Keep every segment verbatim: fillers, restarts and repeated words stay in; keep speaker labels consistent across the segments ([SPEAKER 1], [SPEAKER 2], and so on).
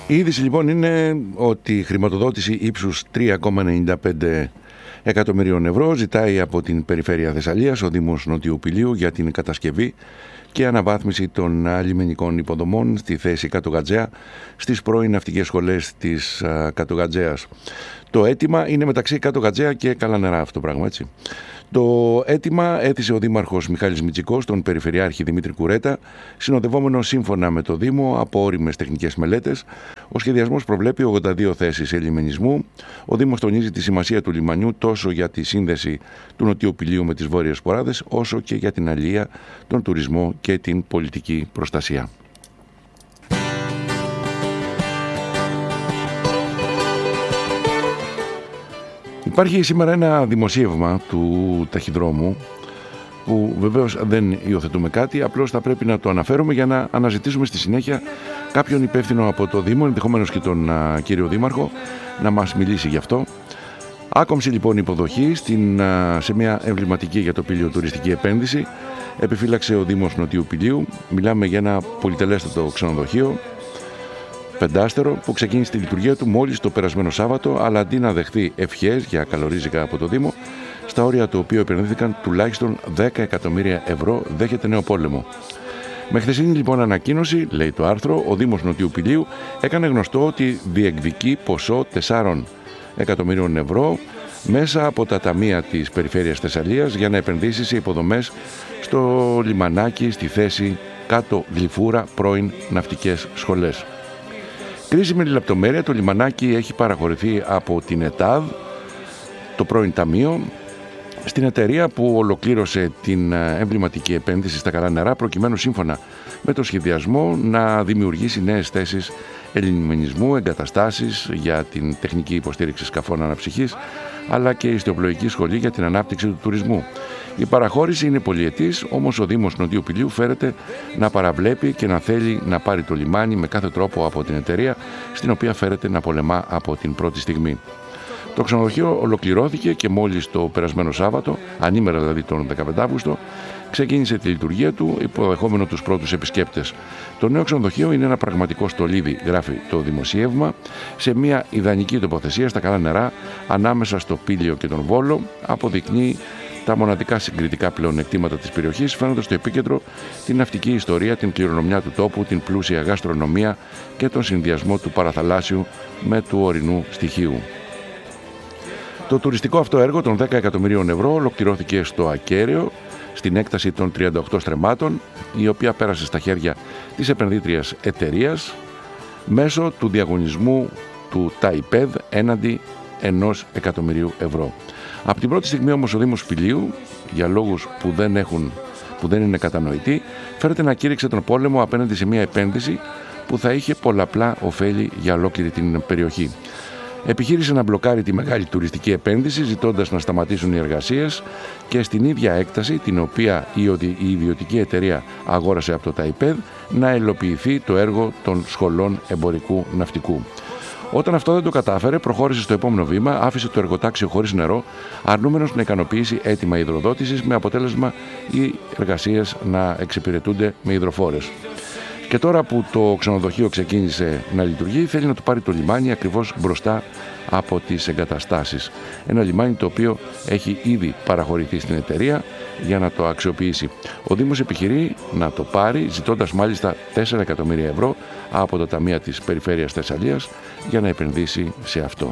[SPEAKER 1] Η είδηση λοιπόν είναι ότι η χρηματοδότηση ύψους τρία κόμμα ενενήντα πέντε εκατομμυρίων ευρώ ζητάει από την Περιφέρεια Θεσσαλίας ο Δήμος Νοτιού Πηλίου για την κατασκευή και αναβάθμιση των λιμενικών υποδομών στη θέση Κατογατζέα στις πρώην ναυτικές σχολές της Κατογατζέας. Το αίτημα είναι μεταξύ Κατογατζέα και Καλανερά, αυτό το πράγμα, έτσι. Το αίτημα έθεσε ο Δήμαρχος Μιχάλης Μητσικός στον Περιφερειάρχη Δημήτρη Κουρέτα, συνοδευόμενο σύμφωνα με το Δήμο από ώριμες τεχνικές μελέτες. Ο σχεδιασμός προβλέπει ογδόντα δύο θέσεις ελιμενισμού. Ο Δήμος τονίζει τη σημασία του λιμανιού τόσο για τη σύνδεση του Νοτιού Πηλίου με τις Βόρειες Ποράδες, όσο και για την αλληλεία, τον τουρισμό και την πολιτική προστασία. Υπάρχει σήμερα ένα δημοσίευμα του ταχυδρόμου που βεβαίως δεν υιοθετούμε κάτι, απλώς θα πρέπει να το αναφέρουμε για να αναζητήσουμε στη συνέχεια κάποιον υπεύθυνο από το Δήμο, ενδεχομένως και τον α, κύριο Δήμαρχο, να μας μιλήσει γι' αυτό. Άκομψη λοιπόν υποδοχή στην, α, σε μια εμβληματική για το Πήλιο τουριστική επένδυση επιφύλαξε ο Δήμος Νοτιού Πηλίου. Μιλάμε για ένα πολυτελέστατο ξενοδοχείο πεντάστερο που ξεκίνησε τη λειτουργία του μόλις το περασμένο Σάββατο, αλλά αντί να δεχθεί ευχές για καλορίζικα από το Δήμο, στα όρια του οποίου επενδύθηκαν τουλάχιστον δέκα εκατομμύρια ευρώ, δέχεται νέο πόλεμο. Με χθεσινή λοιπόν ανακοίνωση, λέει το άρθρο, ο Δήμος Νοτιού Πηλίου έκανε γνωστό ότι διεκδικεί ποσό τεσσάρων εκατομμυρίων ευρώ μέσα από τα ταμεία της Περιφέρειας Θεσσαλίας για να επενδύσει σε υποδομές στο λιμανάκι στη θέση κάτω Γλυφούρα πρώην ναυτικές σχολές. Κρίσιμη λεπτομέρεια, το λιμανάκι έχει παραχωρηθεί από την ΕΤΑΔ, το πρώην ταμείο, στην εταιρεία που ολοκλήρωσε την εμβληματική επένδυση στα καλά νερά, προκειμένου σύμφωνα με το σχεδιασμό να δημιουργήσει νέες θέσεις ελιμενισμού, εγκαταστάσεις για την τεχνική υποστήριξη σκαφών αναψυχής, αλλά και ιστιοπλοϊκή σχολή για την ανάπτυξη του τουρισμού. Η παραχώρηση είναι πολυετής, όμως ο Δήμος Νοτιού Πηλίου φέρεται να παραβλέπει και να θέλει να πάρει το λιμάνι με κάθε τρόπο από την εταιρεία, στην οποία φέρεται να πολεμά από την πρώτη στιγμή. Το ξενοδοχείο ολοκληρώθηκε και μόλις το περασμένο Σάββατο, ανήμερα δηλαδή τον δεκαπέντε Αυγούστου, ξεκίνησε τη λειτουργία του, υποδεχόμενο τους πρώτους επισκέπτες. Το νέο ξενοδοχείο είναι ένα πραγματικό στολίδι, γράφει το δημοσίευμα, σε μια ιδανική τοποθεσία στα καλά νερά, ανάμεσα στο Πήλιο και τον Βόλο, αποδεικνύει τα μοναδικά συγκριτικά πλεονεκτήματα της περιοχής, φαίνοντας στο επίκεντρο την ναυτική ιστορία, την κληρονομιά του τόπου, την πλούσια γαστρονομία και τον συνδυασμό του παραθαλάσσιου με του ορεινού στοιχείου. Το τουριστικό αυτό έργο των δέκα εκατομμυρίων ευρώ ολοκληρώθηκε στο Ακέραιο, στην έκταση των τριάντα οκτώ στρεμμάτων, η οποία πέρασε στα χέρια της επενδύτριας εταιρείας μέσω του διαγωνισμού του ΤΑΙΠΕΔ έναντι ενός εκατομμυρίου ευρώ. Από την πρώτη στιγμή όμως ο Δήμος Πηλίου, για λόγους που δεν, έχουν, που δεν είναι κατανοητοί, φέρεται να κήρυξε τον πόλεμο απέναντι σε μια επένδυση που θα είχε πολλαπλά ωφέλη για ολόκληρη την περιοχή. Επιχείρησε να μπλοκάρει τη μεγάλη τουριστική επένδυση, ζητώντας να σταματήσουν οι εργασίες και στην ίδια έκταση, την οποία η ιδιωτική εταιρεία αγόρασε από το ΤΑΙΠΕΔ, να ελοποιηθεί το έργο των σχολών εμπορικού ναυτικού. Όταν αυτό δεν το κατάφερε, προχώρησε στο επόμενο βήμα, άφησε το εργοτάξιο χωρίς νερό, αρνούμενος να ικανοποιήσει αίτημα υδροδότησης, με αποτέλεσμα οι εργασίες να εξυπηρετούνται με υδροφόρες. Και τώρα που το ξενοδοχείο ξεκίνησε να λειτουργεί, θέλει να του πάρει το λιμάνι ακριβώς μπροστά από τις εγκαταστάσεις. Ένα λιμάνι το οποίο έχει ήδη παραχωρηθεί στην εταιρεία για να το αξιοποιήσει. Ο Δήμος επιχειρεί να το πάρει, ζητώντας μάλιστα τέσσερα εκατομμύρια ευρώ από τα ταμεία της Περιφέρειας Θεσσαλίας για να επενδύσει σε αυτό.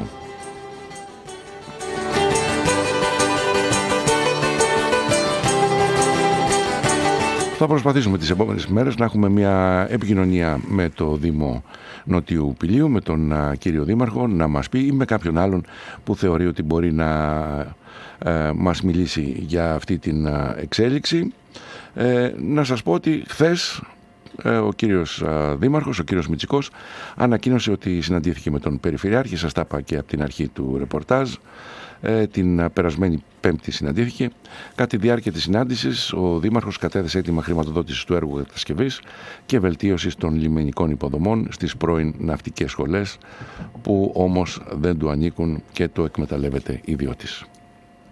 [SPEAKER 1] Θα προσπαθήσουμε τις επόμενες μέρες να έχουμε μια επικοινωνία με το Δήμο Νοτιού Πηλίου, με τον α, κύριο Δήμαρχο, να μας πει ή με κάποιον άλλον που θεωρεί ότι μπορεί να ε, μας μιλήσει για αυτή την α, εξέλιξη. Ε, να σας πω ότι χθες ε, ο κύριος α, Δήμαρχος, ο κύριος Μητσικός, ανακοίνωσε ότι συναντήθηκε με τον Περιφερειάρχη, σας τα είπα και από την αρχή του ρεπορτάζ. Την περασμένη Πέμπτη συναντήθηκε. Κατά τη διάρκεια της συνάντησης, ο Δήμαρχος κατέθεσε έτοιμα χρηματοδότησης του έργου κατασκευής και βελτίωσης των λιμενικών υποδομών στις πρώην ναυτικές σχολές, που όμως δεν του ανήκουν και το εκμεταλλεύεται ιδιώτης.